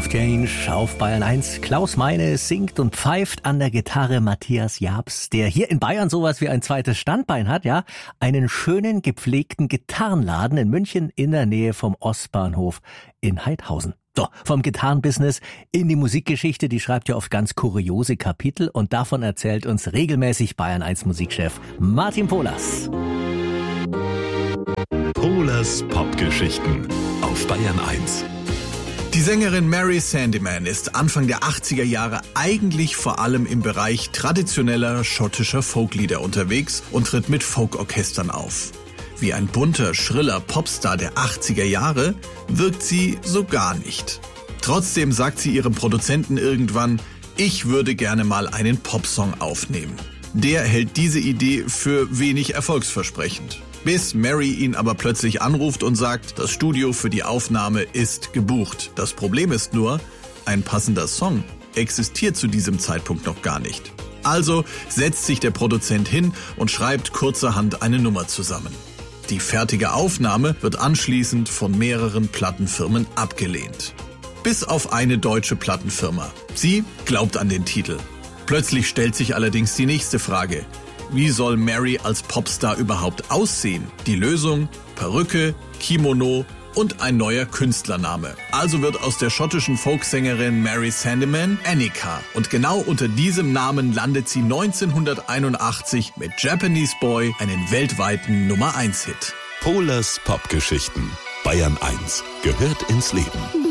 of Change auf Bayern 1. Klaus Meine singt und pfeift an der Gitarre. Matthias Jabs, der hier in Bayern sowas wie ein zweites Standbein hat, ja, einen schönen gepflegten Gitarrenladen in München in der Nähe vom Ostbahnhof in Heidhausen. So, vom Gitarrenbusiness in die Musikgeschichte, die schreibt ja oft ganz kuriose Kapitel und davon erzählt uns regelmäßig Bayern 1 Musikchef Martin Polas. Polas Popgeschichten auf Bayern 1. Die Sängerin Mary Sandeman ist Anfang der 80er Jahre eigentlich vor allem im Bereich traditioneller schottischer Folklieder unterwegs und tritt mit Folkorchestern auf. Wie ein bunter, schriller Popstar der 80er Jahre wirkt sie so gar nicht. Trotzdem sagt sie ihrem Produzenten irgendwann, ich würde gerne mal einen Popsong aufnehmen. Der hält diese Idee für wenig erfolgsversprechend. Bis Mary ihn aber plötzlich anruft und sagt, das Studio für die Aufnahme ist gebucht. Das Problem ist nur, ein passender Song existiert zu diesem Zeitpunkt noch gar nicht. Also setzt sich der Produzent hin und schreibt kurzerhand eine Nummer zusammen. Die fertige Aufnahme wird anschließend von mehreren Plattenfirmen abgelehnt. Bis auf eine deutsche Plattenfirma. Sie glaubt an den Titel. Plötzlich stellt sich allerdings die nächste Frage. Wie soll Mary als Popstar überhaupt aussehen? Die Lösung? Perücke, Kimono und ein neuer Künstlername. Also wird aus der schottischen Folksängerin Mary Sandeman Annika. Und genau unter diesem Namen landet sie 1981 mit Japanese Boy einen weltweiten Nummer 1 Hit. Polas Popgeschichten. Bayern 1 gehört ins Leben.